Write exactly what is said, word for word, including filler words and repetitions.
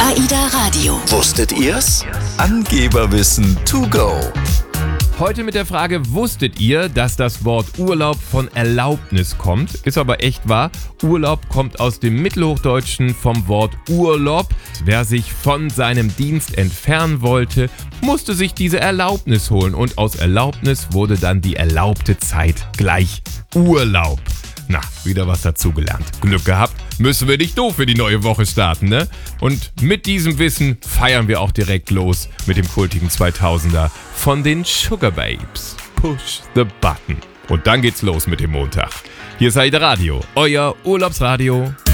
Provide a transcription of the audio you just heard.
AIDA Radio. Wusstet ihr's? Angeberwissen to go. Heute mit der Frage, wusstet ihr, dass das Wort Urlaub von Erlaubnis kommt? Ist aber echt wahr. Urlaub kommt aus dem Mittelhochdeutschen vom Wort Urlob. Wer sich von seinem Dienst entfernen wollte, musste sich diese Erlaubnis holen. Und aus Erlaubnis wurde dann die erlaubte Zeit gleich Urlaub. Na, wieder was dazugelernt. Glück gehabt, müssen wir nicht doof für die neue Woche starten, ne? Und mit diesem Wissen feiern wir auch direkt los mit dem kultigen zweitausender von den Sugababes. Push the button. Und dann geht's los mit dem Montag. Hier ist AIDA Radio, euer Urlaubsradio.